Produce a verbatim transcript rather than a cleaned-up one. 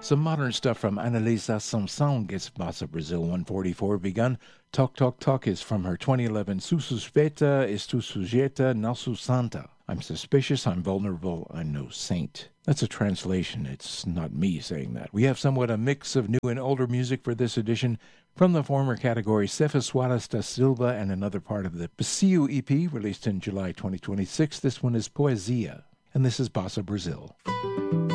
Some modern stuff from Annalisa Samsung gets Bossa Brazil one forty-four begun. Talk Talk Talk is from her twenty eleven Su Suspeita, Estou Sujeita, Não Sou Santa. I'm suspicious, I'm vulnerable, I'm no saint. That's a translation. It's not me saying that. We have somewhat a mix of new and older music for this edition. From the former category, Cefa Soares da Silva and another part of the Paseo E P, released in July twenty twenty-six. This one is Poesia, and this is Bossa Brazil.